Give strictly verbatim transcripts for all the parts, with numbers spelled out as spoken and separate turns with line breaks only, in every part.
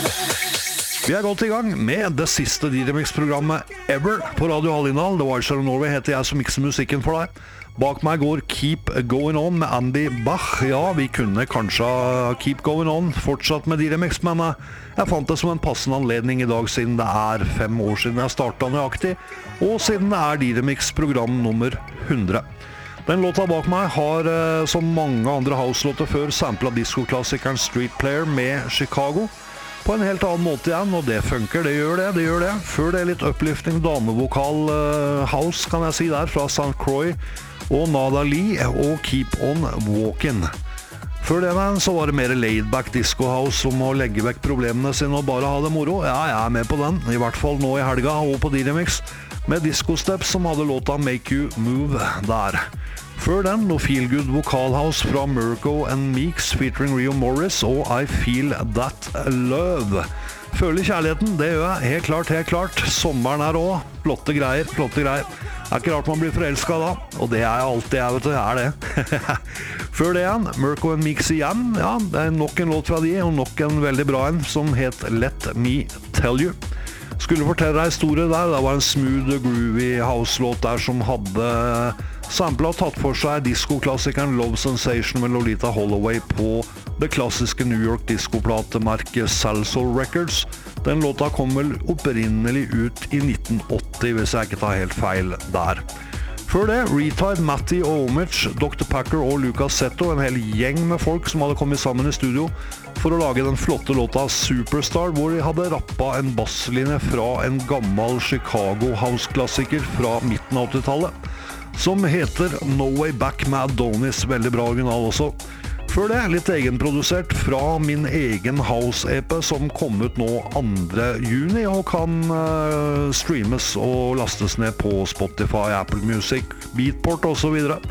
Vi er godt i gang med det siste D-Remix-programmet ever på Radio Hallingdal. The Wild Shadow Norway heter jeg som mikser musikken for deg. Bak meg går Keep Going On med Andy Bach. Ja, vi kunne kanskje Keep Going On fortsatt med D-Remix, men jeg fant det som en passende anledning i dag siden det er fem år siden jeg startet nøyaktig, og siden det er D-Remix-program nummer hundre. Den låta bak meg har, som mange andre house-låter før, samplet disco-klassikeren Street Player med Chicago på en helt annen måte igjen, og det funker, det gjør det, det gjør det. Før det er litt uplifting damevokal uh, house, kan jeg si der, fra Saint Croix og Nada Lee og Keep On Walking. Før det men, så var det mer laid-back disco house om å legge vekk problemene sine og bare ha det moro. Ja, jeg er med på den, i hvert fall nå i helga og på D-Remix, med Disco Steps som hadde låta Make You Move der. Før den, noe feel-good vokalhouse fra Mirko and Meeks featuring Rio Morris og I Feel That Love. Føler kjærligheten, det gjør jeg, helt klart, helt klart. Sommeren er også, flotte greier, flotte greier. Det er ikke rart man blir forelsket da, og det er jeg alltid, jeg vet du, jeg er det. Før det igjen, Mirko and Meeks igjen, ja, det er nok en låt fra de, og nok en veldig bra en, som het Let Me Tell You. Skulle fortelle deg historie der, det var en smooth, groovy house-låt der som hadde samplet og tatt for seg disco-klassikeren Love Sensation med Lolita Holloway på det klassiske New York disco-platemerket Salsoul Records. Den låta kom vel opprinnelig ut i nitten åtti, hvis jeg ikke tar helt feil der. Før det, Retide, Matty og Omich, doktor Packer og Lucas Setto, en hel gjeng med folk som hadde kommet sammen i studio for å lage den flotte låta Superstar, hvor de hadde rappet en basslinje fra en gammel Chicago house-klassiker fra midten av åttitallet, som heter No Way Back med Adonis, veldig bra original også. Før det, litt egenprodusert fra min egen house-E P som kom ut nå andre juni og kan uh, streames og lastes ned på Spotify, Apple Music, Beatport og så videre.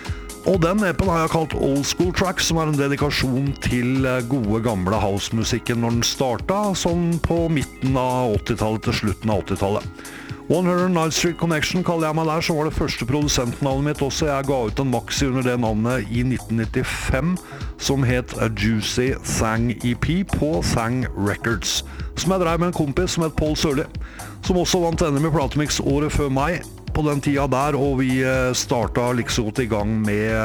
Og den E P-en har jeg kalt Old School Tracks, som er en dedikasjon til gode gamle house-musikken når den startet, sånn på midten av åttitallet til slutten av åttitallet. one hundred Night Street Connection kaller jeg meg der, som var det første produsentnavnet mitt også. Jeg ga ut en maxi under det navnet i nitten nittifem, som het A Juicy Thang E P på Thang Records, som jeg drev med en kompis som het Paul Sørli, som også vant N M i Platemix året før meg på den tida der, og vi startet liksom godt i gang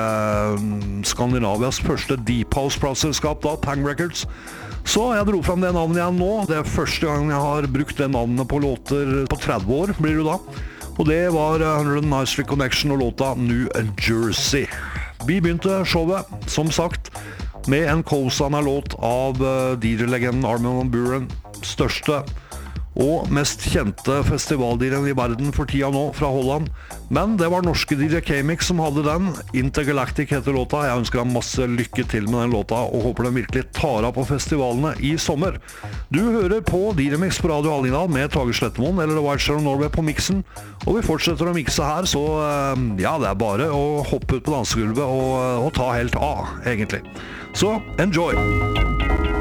med Skandinavias første Deep House-plateselskap da, Thang Records. Så jeg dro frem det navnet igjen nå. Det er første gang jeg har brukt det navnet på låter på tretti år, blir det da. Og det var one hundred Night Street Connection og låta New Jersey. Vi begynte showet, som sagt, med en Coasana-låt av D J-legenden Armin van Buuren, største og mest kjente festivaldiren i verden for tida nå, fra Holland. Men det var norske D J K-Mix som hadde den. Intergalactic heter låta. Jeg ønsker deg masse lykke til med den låta, og håper den virkelig tar av på festivalene i sommer. Du hører på D-Remix på Radio Hallingdal med Tage Slettemoen, eller The Wild Shadow Norway på mixen. Og vi fortsetter å mixe her, så ja, det er bare å hoppe ut på dansegulvet og, og ta helt av, egentlig. Så, enjoy!